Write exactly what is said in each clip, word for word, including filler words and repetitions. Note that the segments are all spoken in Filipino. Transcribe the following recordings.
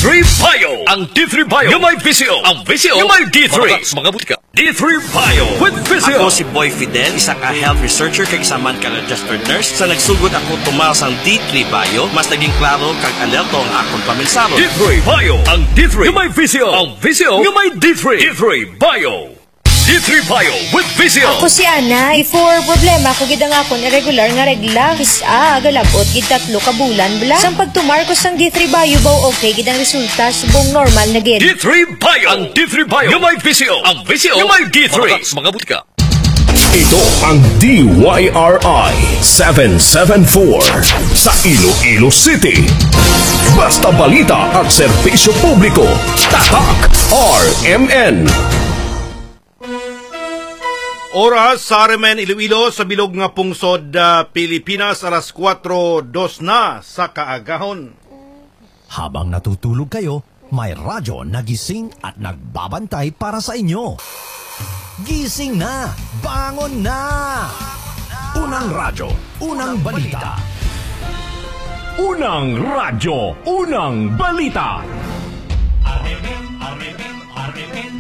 three Bio. Ang D three Bio yung may Visio. Ang Visio yung may D three. Mga, mga butika. D three Bio with Visio. Ako si Boy Fidel, isa ka health researcher kag isa man ka registered nurse. Sa nagsugod ako tumaas ang D three Bio, mas naging klaro kag alerto ang akong paminsaro. D three Bio. Ang D three yung may Visio. Ang Visio yung may D three. D three Bio. D three Bio with Visio. Ako si Ana. For problema ko gid ang akon irregular nga regla. Isa agalabot gid tatlo ka bulan bla. Sang pagtumar ko sang D three Bio baw okay gid ang resulta subong normal na gid. D three Bio. Ang D three Bio yung may Visio. Ang Visio yung may D three. Mga, mga butika. Ito ang D Y R I seven seven four sa Iloilo City. Basta balita at serbisyo publiko. Tatak R M N. Oras sa R M N Iloilo sa bilog nga pungsod uh, Pilipinas, alas kwatro dos na sa kaagahon. Habang natutulog kayo, may radyo nagising at nagbabantay para sa inyo. Gising na! Bangon na! Unang radyo, unang balita. Unang radyo, unang balita. R M N, R M N, R M N.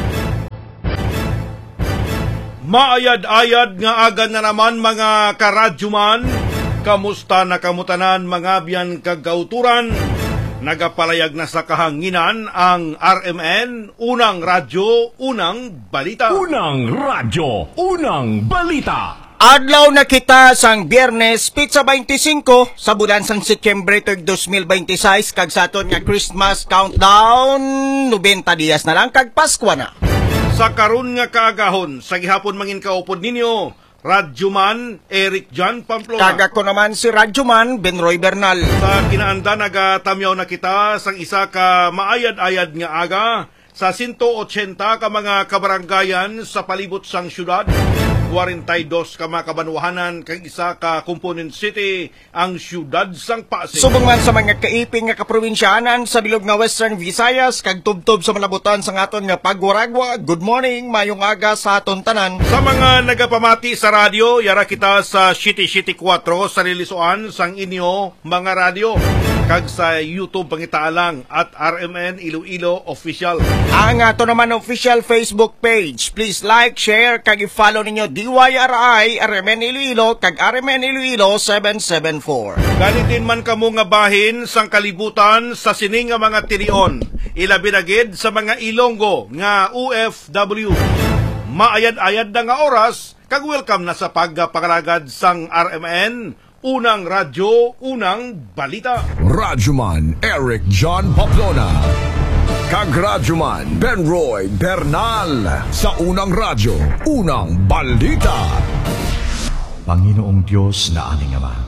Maayad-ayad nga aga na naman mga karadyuman. Kamusta na kamutanan mga biyan kagauturan? Nagapalayag na sa kahanginan ang R M N, unang radyo, unang balita. Unang radyo, unang balita. Adlaw na kita sang Biyernes, pizza twenty-five sa bulan sang Setyembre twenty twenty-six kag saton nga Christmas countdown ninety dias na lang kag Pasko na. Sa karon nga kaagahon, sa gihapon mangin kaupod ninyo, Radyoman Eric John Pamplona. Kaga ko naman si Radyoman Benroy Bernal. Sa kinaanda nagatamyaw na kita sang isa ka maayad-ayad nga aga sa one eighty ka mga kabaranggayan sa palibot sang syudad. forty-two ka mga kabanwahanan kag isa ka component city ang syudad sang Pasig. Subong man sa mga kaiping nga kaprobinsyanan sa bilog nga Western Visayas kag tubtob sa malabutan sa aton nga pagwaragwa. Good morning, mayong aga sa aton tanan. Sa mga nagapamati sa radyo, yara kita sa City City four sa Lilisuan sang inyo mga radyo. Kag sa YouTube pangitaalang at R M N Iloilo Official. Ang ato naman official Facebook page. Please like, share, kag i-follow ninyo D Y R I, R M N Iloilo, kag R M N Iloilo seven seven four. Ganitin man kamo nga bahin sang kalibutan sa sining nga mga tilion. Ilabi na gid sa mga Ilonggo nga O F W. Maayad-ayad na nga oras, kag welcome na sa pagpakalagad sang R M N. Unang radyo, unang balita. Radyoman Eric John Pamplona. Kag Radyoman Benroy Bernal sa unang radyo, unang balita. Panginoong Diyos na aming Ama,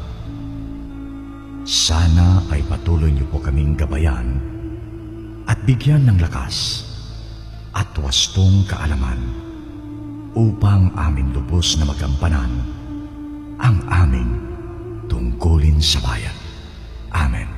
sana ay patuloy niyo po kaming gabayan at bigyan ng lakas at wastong kaalaman upang amin lubos na magampanan ang aming tungkulin sa bayan. Amen.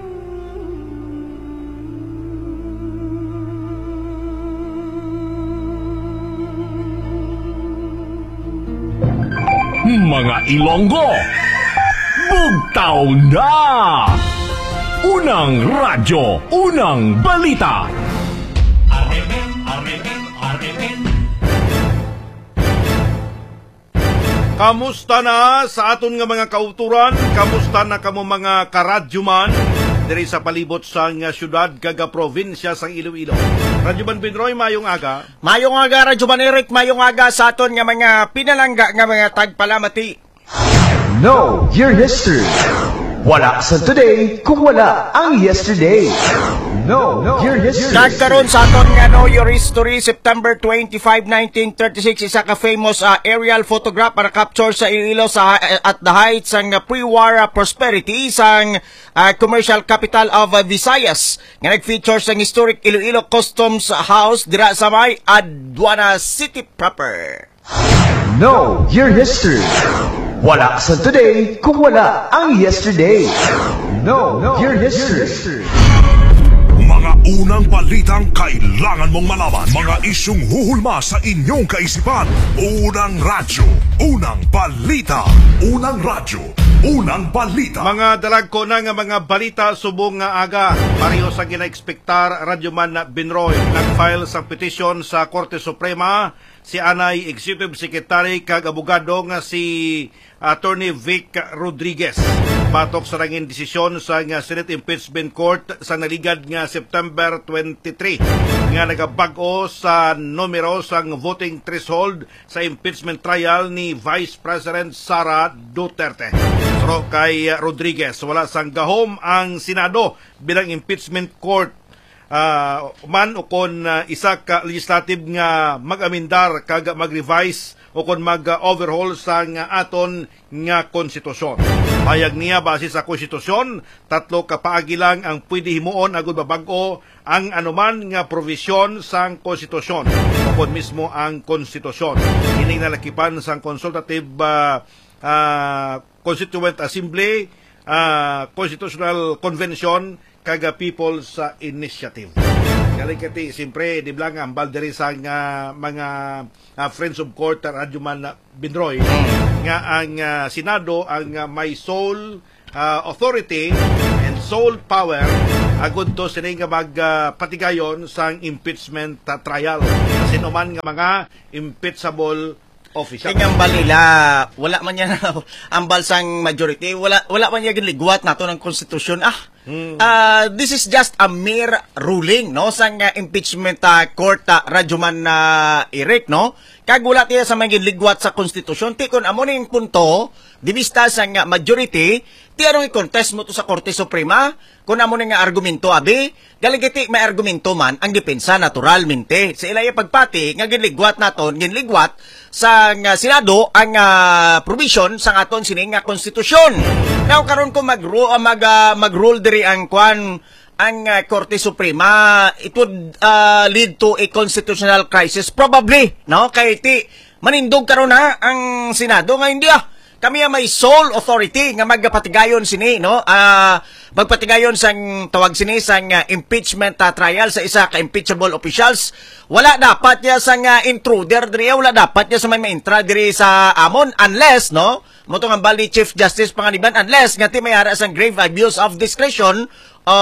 Mga Ilonggo, bugtaw na! Unang radyo, unang balita. R M N, R M N, R M N. Kamusta na sa aton nga mga kauturan? Kamusta na kamo mga karadyuman diri sa palibot sa nga syudad kaga probinsya sang Iloilo? Radyoman Benroy, mayong aga. Mayong aga, Radyoman Eric, mayong aga sa aton nga mga pinalangga nga mga tagpalamati. Know your history. Wala sa today kung wala ang yesterday. Know your history. Nagkaroon sa aton nga Know Your History September twenty-fifth, nineteen thirty-six, isa ka famous uh, aerial photograph para capture sa Iloilo sa uh, at the heights ng uh, pre-war uh, prosperity sang uh, commercial capital of uh, Visayas nga nag-feature sang historic Iloilo Customs House dira sa may Aduana City proper. Know your history. Wala sa today kung wala ang yesterday. Know your history. Mga Unang balitang kailangan mong malaman. Mga isyung huhulma sa inyong kaisipan. Unang radyo, unang balita. Unang radyo, unang balita. Mga dalag ko na nga mga balita subong nga aga. Pareho sa gina-expectar Radyoman Binroy. Nag-file sa petisyon sa Korte Suprema si Anay Executive Secretary kag abogado nga si Attorney Vic Rodriguez. Batok sa rangin desisyon sa nga Senate Impeachment Court sa naligad nga September twenty-three nga nagabag-o sa numero sang voting threshold sa impeachment trial ni Vice President Sara Duterte. Pero kay Rodriguez, wala sang gahom ang Senado bilang impeachment court uh, man o kon uh, isa ka legislative nga mag-amendar kag mag-revise o kon mag-overhaul sa nga aton nga konstitusyon. Payag niya base sa konstitusyon, tatlo ka paagi lang ang pwede himuon agud babag-o ang anuman nga provision sang konstitusyon o kon mismo ang konstitusyon. Ining nalakipan sang consultative uh, uh, Constituent Assembly, uh, Constitutional Convention kaga People's uh, Initiative. Kalikati, siyempre, di blang ang balderi sa nga, mga uh, Friends of Court Radyoman Binroy nga ang uh, Senado ang uh, may sole uh, authority and sole power agud to sila nga magpatigayon uh, sang impeachment uh, trial. Sino man nga mga impeachable official. Kanyang balila, wala man yan ang balsang majority, wala wala man yan ginligwat nato ng konstitusyon. Ah, hmm. uh, this is just a mere ruling, no? Sang uh, impeachment uh, court uh, Radyoman na uh, Eric, no? Kag wala tiya sa mga ginligwat sa konstitusyon. Ti kun amo ning punto, dibista sang uh, majority, ti anong i-contest mo to sa Korte Suprema? Kung amo nga argumento abi, galigiti may argumento man ang depensa naturalmente. Sa ilaya pagpati nga ginligwat naton, ginligwat sa uh, Senado ang uh, provision sa aton sining nga konstitusyon. Now karon ko mag uh, mag uh, mag-rule diri ang kwan ang uh, Korte Suprema, it would uh, lead to a constitutional crisis probably, no? Kay ti manindog karon ha ang Senado nga hindi ah. Kami may sole authority nga magpatigayon sini, no? Ah, uh, magpatigayon sang tawag sini sang uh, impeachment uh, trial sa isa ka impeachable officials. Wala dapat niya sang uh, intruder diri, wala dapat niya sa may ma-intra diri sa amon unless, no? Motong ang bali Chief Justice Panganiban, unless nga ti may ara sang grave abuse of discretion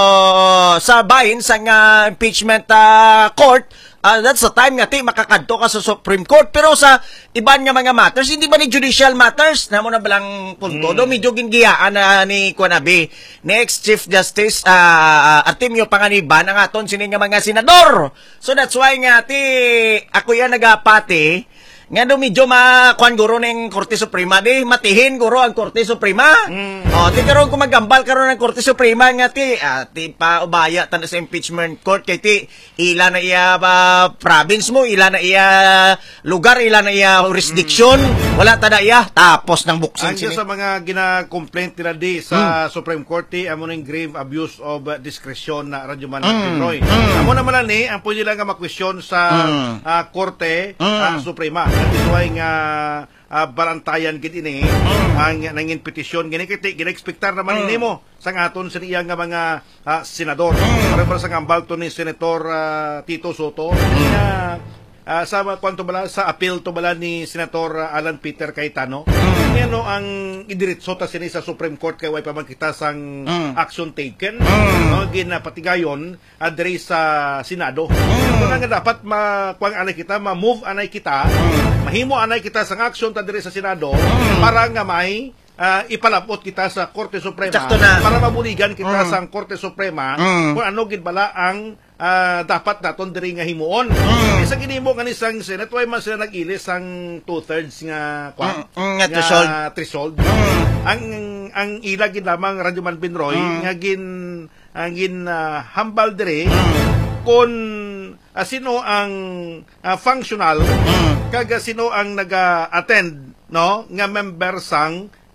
uh, sa bahin sang uh, impeachment uh, court. Uh, that's the time nga ti makakadto ka sa Supreme Court. Pero sa iban nga mga matters, hindi ba ni judicial matters? Namo na balang punto. Mm. Do medyo gingiyaan na ni Kuanabi. Next Chief Justice uh, Artemio Panganiban ang aton sini nga mga senador. So that's why nga ti ako yan nagapati nga do medyo makuan guro ning Korte Suprema di matihin guro ang Korte Suprema. Mm. O ti karon kung magambal karon ang Korte Suprema nga ti ah, ti pa ubaya tan sa impeachment court kay ti ila na iya uh, province mo, ila na iya lugar, ila na iya jurisdiction. Mm. Wala ta na iya tapos ng buksin sini. Sa mga gina-complaint nila di sa mm. Supreme Court ti amo ning grave abuse of uh, discretion na Radyoman mm. Binroy. Mm. Amo naman ni ang pwede lang nga ma-question sa mm. uh, Korte mm. uh, Suprema. Ito ay nga uh, balantayan gid ini mm. ang nangin petisyon gini kiti gina-expectar naman mm. ini mo sang aton sa iya nga mga uh, senador. Mm. Para para sa ambal to ni Senator uh, Tito Soto mm. nga uh, sa kwanto bala sa appeal to bala ni Senator uh, Alan Peter Cayetano. Mm. Ano ang idiretso ta sini sa Supreme Court kay way pa man kita sang mm. action taken mm. no ginapatigayon adre sa Senado. Mm. Ano nga dapat makuang anay kita, ma-move anay kita, mm. mahimo anay kita sang action ta dire sa Senado mm. para nga may uh, ipalapot kita sa Korte Suprema para mabuligan kita mm. sa Korte Suprema mm. kung ano gid bala ang uh, dapat naton diri nga himuon. Mm. Isa ginimo nga ni sang Senate way man sila nag-ilis sang two-thirds nga kwa, mm. mm. nga threshold. Mm. Ang ang ila gid lamang Radyoman Binroy mm. nga gin ang gin uh, hambal diri mm. kon uh, sino ang uh, functional mm. kaga sino ang naga-attend no nga member sang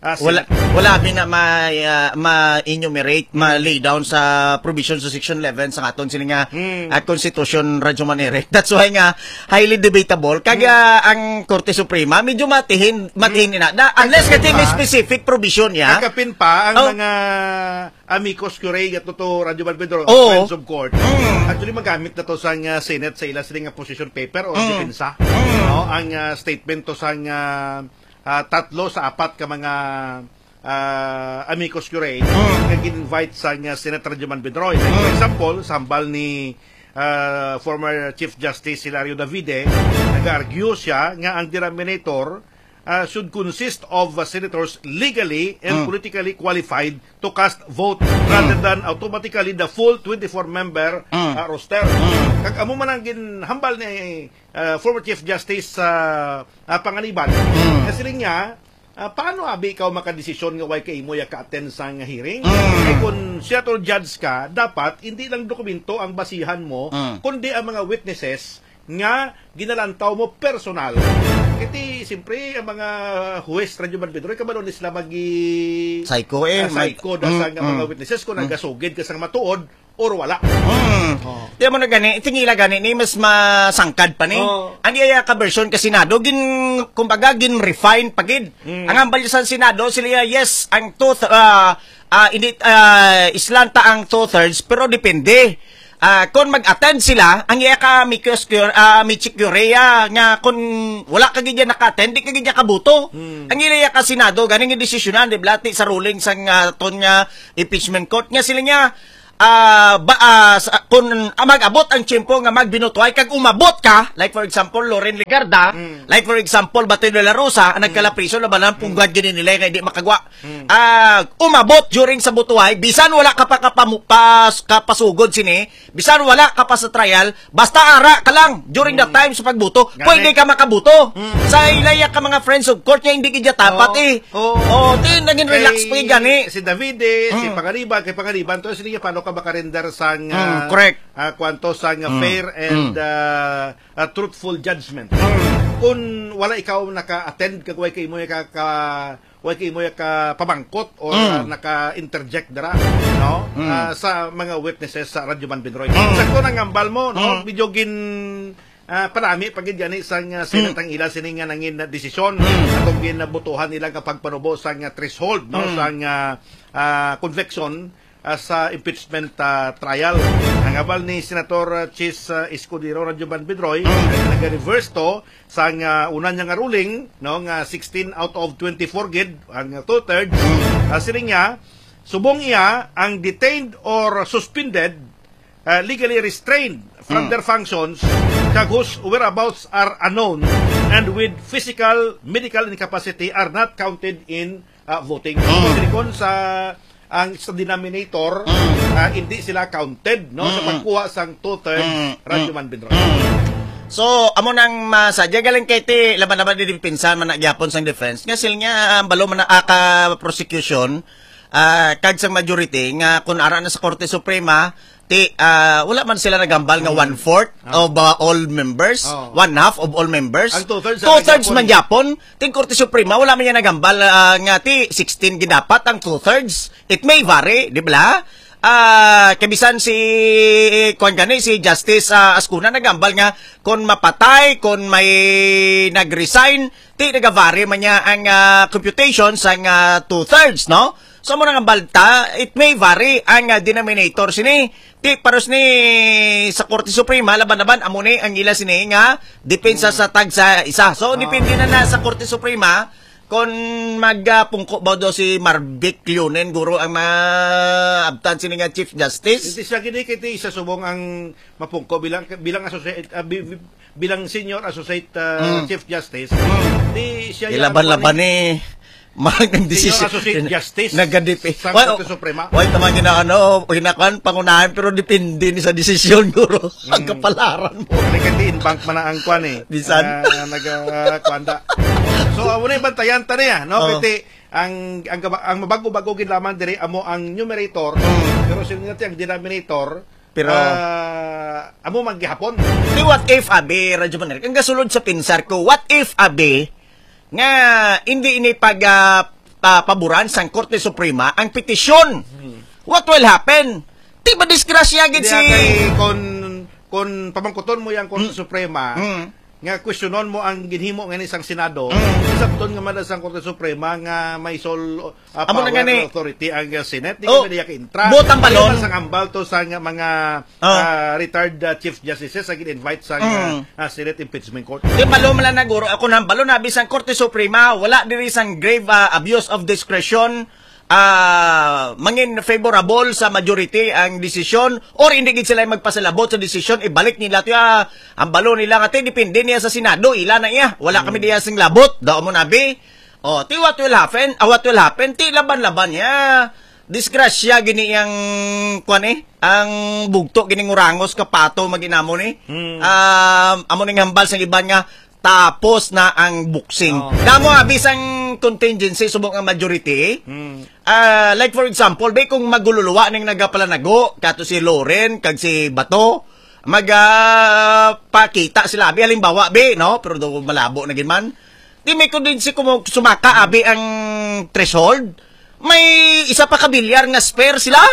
uh, Wala wala mi na ma uh, ma-enumerate, ma-lay down sa provision sa section eleven sa aton sini nga Mm. uh, Constitution Radyo Manere. That's why nga highly debatable kaga ang Korte Suprema medyo matihin matihin ina na unless kati may specific provision ya. Kakapin pa ang Oh. mga amicus curiae at to Radyo Balbedro, Oh. friends of court. Actually, magamit na to sa uh, Senate sa ilang siling nga position paper o depensa. No? Ang uh, statement to sa uh, uh, tatlo sa apat ka mga uh, amicus curiae nga gin-invite sa uh, Senate Radyo Balbedro. Like, for example, sambal ni uh, former Chief Justice Hilario Davide, nag-argue siya nga ang denominator Uh, should consist of uh, senators legally and Mm. politically qualified to cast vote rather than automatically the full twenty-four member Mm. uh, roster. Kag amo man ang ginhambal ni uh, former Chief Justice sa uh, uh, Panganiban, kasi rin niya, uh, paano abi ikaw makadesisyon nga why kay mo ya ka-attend sa nga hearing? Kaya kung siya to judge ka, dapat hindi lang dokumento ang basihan mo, Mm. kundi ang mga witnesses nga ginalantaw mo personal. Kiti, siyempre, ang mga huwes, Radyo Balbedro, kabalo ni sila magi... Psycho eh. Uh, psycho mag- da sa Mm, nga mga mm. witnesses kung nagasugid ka sang matuod or wala. Mm. Oh. Di mo na gani, tingila gani ni mas masangkad pa ni. Oh. Ang iya ka version ka Senado gin kumbaga gin refine pagid. Mm. Ang ambal sa Senado sila yes ang two uh, uh, hindi uh, islanta ang two thirds pero depende. Ah, kung mag-attend sila, ang iya ka Mikos uh, Michikurea nga kung wala ka gidya naka-attend, di ka gidya kabuto. Hmm. Ang iya ka Senado, ganing yung desisyonan, di blati sa ruling sa uh, ton nga impeachment court. Nga sila niya, ah, ba, ah, sa, kung ah, mag-abot ang tiyempo nga magbinutuay, kag umabot ka, like for example, Loren Ligarda, Hmm. like for example, Batay de la Rosa, ang nagkalapriso, labanan, punggad gini nila, nga hindi makagwa. Ah, umabot during sa butuhay, bisan wala ka pa kapamupas, kapasugod sini, bisan wala ka pa sa trial, basta ara ka lang during the time sa pagbuto, Gani. pwede ka makabuto. Sa ilaya ka mga friends of court, nga hindi kidya tapat Oo. eh. Oo. Oh, din, naging relax pa yung gani. Si Davide, si Panganiban, kay Panganiban, to sila paano ka makarender sa nga, Mm, correct. uh, kwanto sa nga fair and uh, uh, truthful judgment. Kung wala ikaw naka-attend kag way kay mo ka, ka way kay mo ka pamangkot or uh, naka-interject dara, no? Uh, sa mga witnesses sa Radyo Balbedro. Sakto nang ambal mo, no? Medyo gin uh, parami pagid gani sa nga Senate ang ila sini nga nangin na desisyon atong ginabutuhan nila kapag panubo sa nga threshold, no? Sa nga uh, conviction uh, sa impeachment uh, trial. Ang abal ni Senator uh, Chis uh, Escudero Radyo Balbedroy, mm. nag-reverse to sa nga una niya nga ruling, no, nga sixteen out of twenty-four gid, ang two-thirds. Uh, sini niya, subong iya ang detained or suspended, uh, legally restrained from their functions, kag whose whereabouts are unknown and with physical, medical incapacity are not counted in uh, voting. So, silikon sa ang sa denominator, uh, hindi sila counted, no, sa pagkuha sang two-thirds Radyo Balbedro. So, amo nang masadya galing kay ti laban-laban di pinsan man nagyapon sang defense. Nga sila nga um, balo man aka prosecution uh, kag sang majority nga kun ara na sa Korte Suprema ti uh, wala man sila nagambal nga one-fourth of uh, all members, Oh. one-half of all members. Ang two-thirds two-thirds sa man Japon. Ting Korte Suprema wala man yan nagambal uh, nga ti sixteen gidapat ang two-thirds. It may vary, di ba? Ah, kabisan si kuan gani si Justice uh, Ascuna nagambal nga kon mapatay, kon may nag-resign, ti nagavari man niya ang uh, computation sa uh, two-thirds, no? So mo nang balta, it may vary ang uh, denominator sini. Ti paros ni sa Korte Suprema laban-laban amo ni ang ila sini nga depensa sa tag sa isa. So depende na na sa Korte Suprema kon magpungko ba daw si Marvic Leonen guro ang maabtan sini nga Chief Justice. Iti siya gini kiti isa subong ang mapungko bilang bilang associate uh, bi, bi, bilang senior associate uh, Chief Justice. Di siya Ilaban-laban ni mag ng Senior desisyon. Associate Justice Nagadipi. sa Korte Suprema. Why taman niya na ano, hinakan pangunahan pero depende ni sa desisyon guro. Ang kapalaran mo. Kalikati in bank man ang kwan eh. Bisan. Uh, nag-kwanda. So, amo na yung bantayan ta niya, no? Oh. Kasi, ang, ang, ang mabago-bago ginlaman diri amo ang numerator, pero sino natin ang denominator, Pero- uh, amo maghihapon. Di what if abi, Radyo Manere, ang gasulod sa pinsar ko, what if abi, nga hindi ini pag uh, paboran sang Korte Suprema ang petisyon. What will happen? Di ba disgrasya gid si kay kon kon pamangkuton mo yang Korte mm. Suprema mm. nga questionon mo ang ginhimo nga isang Senado mm. sabton nga madas ang Korte Suprema nga may sole uh, power na authority ang uh, Senate di oh, ka diya ka-intra botang balon sang ambal to sa mga oh. uh, retired uh, chief justices sa gin-invite sa mm. uh, Senate Impeachment Court. Di balon man naguro ako nang balon na bisang Korte Suprema wala diri sang grave uh, abuse of discretion. Uh, mangin favorable sa majority ang desisyon or hindi gid sila magpasalabot sa desisyon ibalik nila to ah, ang balo nila nga depende niya sa Senado ila na iya wala kami diya sing labot daw mo nabi oh ti what will happen ah, what will happen ti laban-laban ya disgrasya gini yang kuan eh ang bugto gining urangos kapato maginamo ni hmm. um, amo ning hambal sa iban nga tapos na ang boxing. Oh. Damo bisang contingency subok ang majority. Hmm. Uh, like for example, bay kung magululuwa ning nagapalanago kato si Loren kag si Bato magapakita uh, sila abi halimbawa be no pero do malabo na gid man. Di may contingency kung sumaka abi ang threshold. May isa pa kabilyar nga spare sila.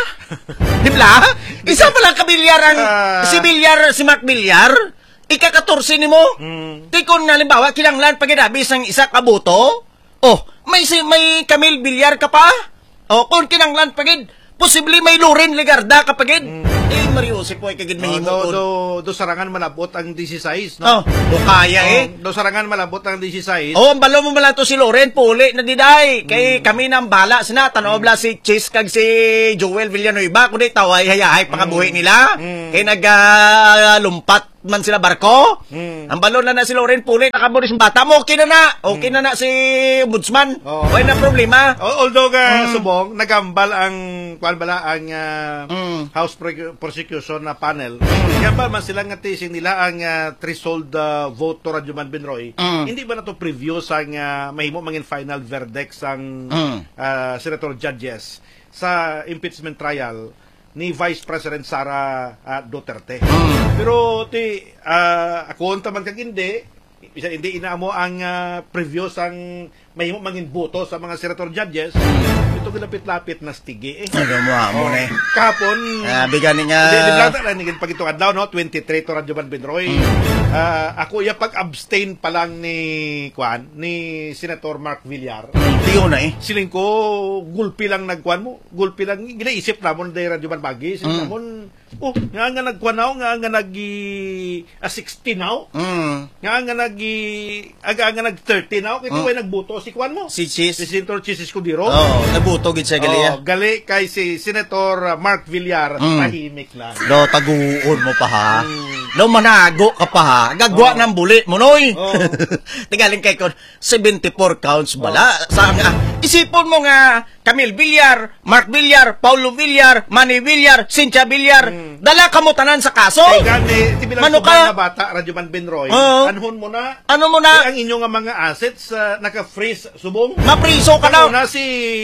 Di ba? Isa pa lang kabilyar ang uh, si Bilyar si Mark Bilyar. Ika-katorse ni mo. Mm. Di kung nalimbawa, kinanglan paginabi sang isa kabuto, oh, may si may Camille Villar ka pa? Oh, kung kinanglan pagid, posible may Loren Legarda ka pagid. Mm. Eh, Mario, si Poy kagid may himo. Do, do, do sarangan malabot ang dieciséis, Oh, no? do kaya oh, eh. Do sarangan malabot ang dieciséis. Oh, ang balo mo mala to si Loren, puli na diday. Kay mm. kami nang bala, sina, tanaw bla si Chase kag si Joel Villanueva, kundi taway hayahay pangabuhi nila. Mm. Kay nagalumpat uh, man sila barko. Hmm. Ang balon na na si Loren Puli nakaburis bata mo okay na na. Okay hmm. na na si Ombudsman. Oh. Wala na problema. Although ka hmm. subong nagambal ang kuan bala ang uh, hmm. House Prosecution na panel. Hmm. Gambal man sila nga tising nila ang uh, threshold uh, vote to Radyoman Benroy. Hmm. Hindi ba na to preview sang uh, mahimo mangin final verdict sang hmm. uh, Senator Judges sa impeachment trial ni Vice President Sara uh, Duterte. Mm. Pero ti uh, ako unta man kag hindi bisa hindi inaamo ang uh, preview sang mahimo mangin boto sa mga senator judges. Mm. Ito gilapit-lapit na stigi eh. Ano mo amo oh, ni. Kahapon uh, bigan nga di di lang na nigin pagito adlaw no twenty-three to Radyoman Benroy. Mm. Uh, ako ya pag-abstain pa lang ni kuan ni Senator Mark Villar. Tiyo na eh. Siling ko, gulpi lang nagkuhan mo. Gulpi lang. Ginaisip namon day Radyoman Bagi. Siling mm. namon, oh, nga nga nagkuhan na nga nga nagi uh, sixty now. Mm. Nga nga nagi, aga nga nag thirty now. Kaya mm. nagbuto si kuhan mo. Si Chis. Si Senator Chis Escudero. Oh, nagbuto gid siya gali. Oh, gali kay si Senator Mark Villar. Mm. Tahimik lang. Do, taguon mo pa ha. Mm. Do, manago ka pa ha. Gagwa oh. ng buli mo, noy. Oh. Tingaling kay kon, seventy-four counts bala. Oh. Sa nga, isipon mo nga, Camille Villar, Mark Villar, Paulo Villar, Manny Villar, Cynthia Villar, hmm. dala ka mo tanan sa kaso. Kaya gani, tibilang ano ka? Na bata, Radyoman Benroy, uh, anhon mo na, ano mo na? Ang inyong mga assets uh, naka-freeze, subong. Mapriso ka na. Una si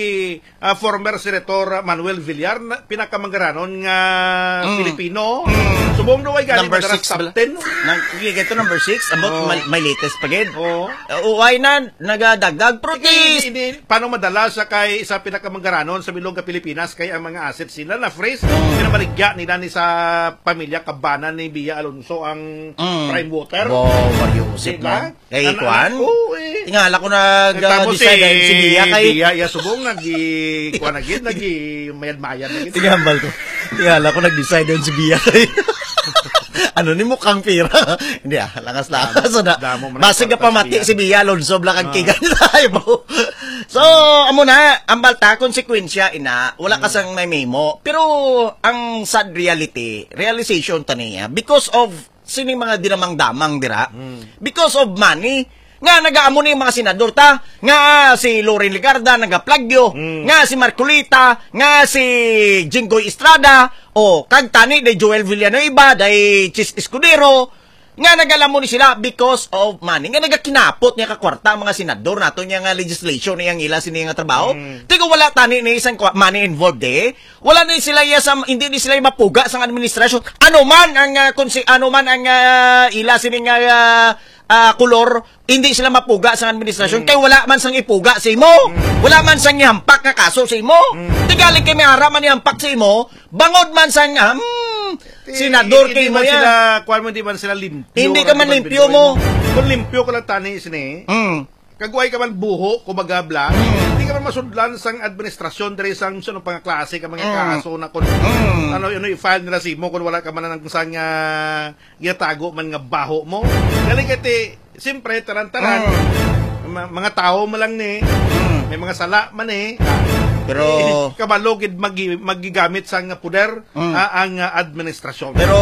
uh, former Senator Manuel Villar, na, pinakamanggaranon nga mm. Pilipino, mm. subong no ay galing madaras top ten. Ito number six, about oh. my, my latest pagid. Oh. Uh, Uway na, nagadagdag protest. Hindi, paano madala sa kay sa pinakamanggaranon sa Milong ka Pilipinas kay ang mga assets sila na freeze mm. pinabaligya nila ni sa pamilya kabanan ni Bia Alonso ang mm. prime water. Wow, Mario Joseph na. Kay Juan? Oo eh. Tingala ko nag-decide uh, si, si Bia kay Bia ya subong nagi kuan nagid nagi mayad-mayad nagid. Tingambal ko. Tingala ko nag-decide si Bia kay ano ni mukhang pira. Hindi ah, langas-langas na. Basig ka pamati si Bia Alonso blakag kigan tayo. So, amo na, ang balta konsekwensya ina, wala ka sang may memo. Pero ang sad reality, realization taniya because of sini mga dinamang-damang dira. Because of money. Nga nagaamo ni mga senador ta, nga si Loren Legarda nagaplagyo, mm. nga si Marcolita, nga si Jinggoy Estrada, o kag tani de Joel Villanueva, de Chis Escudero, nga nagalamon ni sila because of money. Nga nagakinapot niya kakwarta ang mga senador nato niya nga legislation niyang ila sini nga trabaho. Mm. Tigo wala tani ni isang money involved eh. Wala ni sila ya sa hindi ni sila mapuga sa administrasyon. Ano man ang uh, kunsi ano man ang uh, ila sini nga uh, ah, kulor, hindi sila mapuga sa administrasyon. Kaya wala man sang ipuga sa imo. Wala man sang ihampak nga kaso sa imo. Tigali kay may haraman ihampak sa imo, bangod man sang, hmm, senador kay mo man yan. sila, kuwan mo, hindi man sila limpyo. Hindi ka man Radyo limpyo Pinoy mo. Kung limpyo ka lang tani, sini, Hmm. kagway ka man buho, kumagabla, hindi ka man masudlan sang administrasyon diri sang sino pang klase ka mga kaso na kun ano ano i-file nila si mo kung wala ka man nang sang uh, giyatago man nga baho mo. Dali kati siyempre taran-taran ma- mga tao mo lang ni may mga sala man eh. Pero Eh, kabalogid magi, magigamit sang puder ah, ang ah, administrasyon. Pero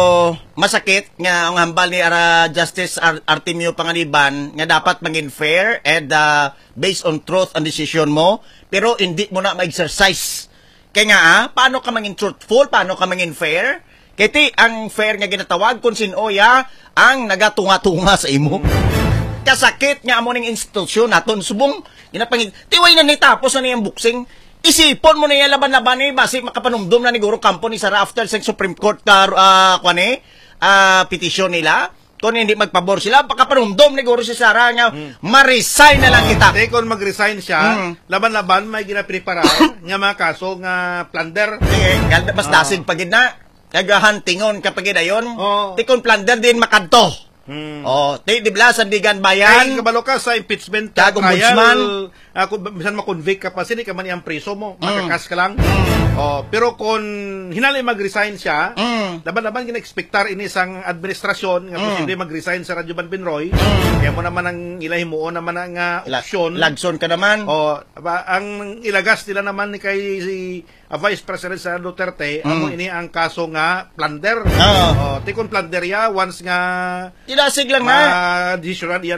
masakit nga ang hambal ni Ara Justice Ar- Artemio Panganiban nga dapat maging fair and uh, based on truth and decision mo, pero hindi mo na ma-exercise. Kaya nga, ah, paano ka maging truthful? Paano ka maging fair? Kaya ti, ang fair nga ginatawag kung sinoya ang nagatunga-tunga sa imo. Kasakit nga amo ning institusyon naton subong ginapangig tiway na ni tapos na niyang boxing. Isipon mo na yan laban-laban eh, basi makapanumdum na ni Guro Campo ni Sara after sa Supreme Court ka, uh, kwan eh, uh, petisyon nila. Kung hindi magpabor sila, pakapanumdum ni Guro si Sara nga, ma-resign na lang kita. Te, kung mag-resign siya, laban-laban may ginaprepara nga mga kaso nga plunder. Eh, mas dasin pagid na. Nagahantingon kapag ayon. Oo. Tikon plunder din makadto. Hmm. Oh, di di bla sandigan Ay, bayan. kabalo ka sa impeachment Kag ombudsman. Ako bisan ma-convict ka pa sini ka man ang preso mo, makakas ka lang. Oh, pero kung hinali mag-resign siya, Mm. laban-laban gina-expectar ini sang administrasyon nga posible mag-resign sa Radyo Banbinroy. Kaya mo naman ang ilahimuon naman ang uh, opsyon. Lagson ka naman. Oh, aba, ang ilagas nila naman ni kay si uh, Vice President sa Duterte, amo ini ang kaso nga plunder. Oo. Oh, tikon plunder ya once nga Ilasig lang na. uh, decision